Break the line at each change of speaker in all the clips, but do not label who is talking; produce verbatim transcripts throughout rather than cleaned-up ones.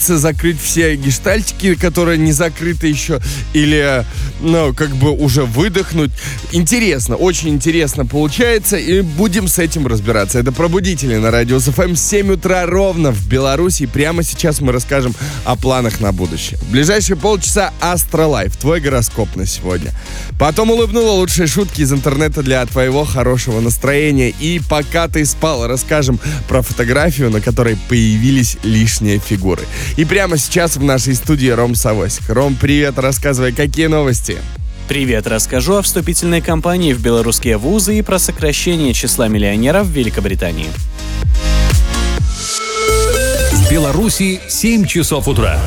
пытается закрыть все гештальтики, которые не закрыты еще, или, ну, как бы уже выдохнуть. Интересно, очень интересно получается, и будем с этим разбираться. Это «Пробудители» на Радио СФМ, семь утра ровно в Беларуси. Прямо сейчас мы расскажем о планах на будущее. В ближайшие полчаса Астролайф, твой гороскоп на сегодня. Потом улыбнула лучшие шутки из интернета для твоего хорошего настроения. И пока ты спал, расскажем про фотографию, на которой появились лишние фигуры. И прямо сейчас в нашей студии Ром Савосик. Ром, привет, рассказывай, какие новости?
Привет, расскажу о вступительной кампании в белорусские вузы и про сокращение числа миллионеров в Великобритании.
В Беларуси семь часов утра.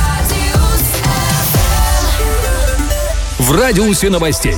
В радиусе новостей.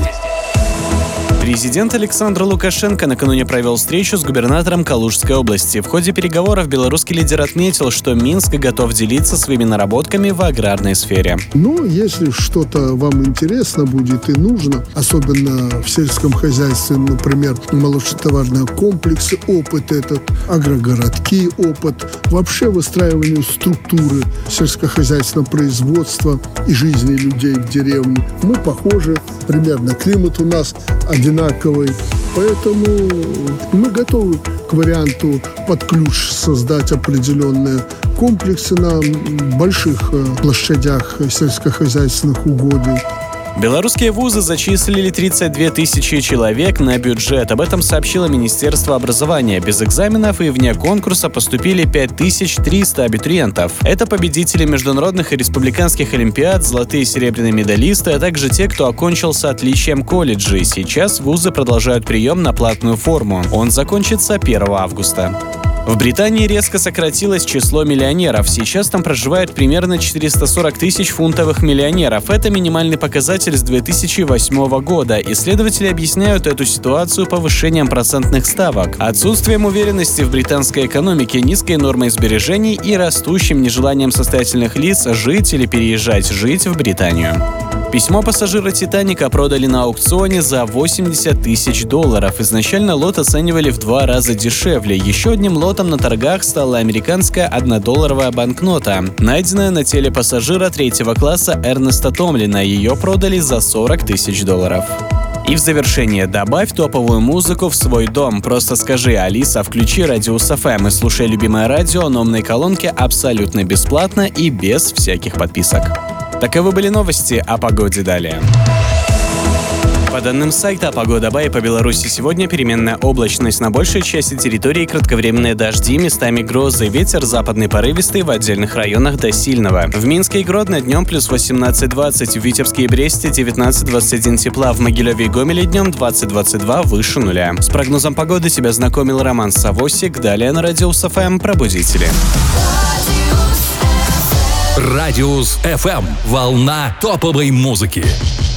Президент Александр Лукашенко накануне провел встречу с губернатором Калужской области. В ходе переговоров белорусский лидер отметил, что Минск готов делиться своими наработками в аграрной сфере.
Ну, если что-то вам интересно будет и нужно, особенно в сельском хозяйстве, например, молочнотоварные комплексы, опыт этот, агрогородки, опыт, вообще выстраивание структуры сельскохозяйственного производства и жизни людей в деревне, мы похожи, примерно климат у нас один. Одинаковый. Поэтому мы готовы к варианту под ключ создать определенные комплексы на больших площадях сельскохозяйственных угодий.
Белорусские вузы зачислили тридцать две тысячи человек на бюджет. Об этом сообщило Министерство образования. Без экзаменов и вне конкурса поступили пять тысяч триста абитуриентов. Это победители международных и республиканских олимпиад, золотые и серебряные медалисты, а также те, кто окончил с отличием колледжи. Сейчас вузы продолжают прием на платную форму. Он закончится первого августа. В Британии резко сократилось число миллионеров. Сейчас там проживает примерно четыреста сорок тысяч фунтовых миллионеров. Это минимальный показатель с две тысячи восьмого года. Исследователи объясняют эту ситуацию повышением процентных ставок, отсутствием уверенности в британской экономике, низкой нормой сбережений и растущим нежеланием состоятельных лиц жить или переезжать жить в Британию. Письмо пассажира «Титаника» продали на аукционе за восемьдесят тысяч долларов. Изначально лот оценивали в два раза дешевле. Еще одним лотом на торгах стала американская однодолларовая банкнота, найденная на теле пассажира третьего класса Эрнеста Томлина. Ее продали за сорок тысяч долларов. И в завершение добавь топовую музыку в свой дом. Просто скажи: «Алиса, включи Радио СФМ» и слушай любимое радио на умной колонке абсолютно бесплатно и без всяких подписок. Таковы были новости о погоде далее. По данным сайта «Погода Бай», по Беларуси сегодня переменная облачность. На большей части территории кратковременные дожди, местами грозы. Ветер западный порывистый, в отдельных районах до сильного. В Минске и Гродно днем плюс восемнадцать двадцать, в Витебске и Бресте девятнадцать двадцать один тепла, в Могилеве и Гомеле днем двадцать двадцать два выше нуля. С прогнозом погоды тебя знакомил Роман Савосик. Далее на Радио СФМ «Пробудители».
Радиус эф эм. Волна топовой музыки.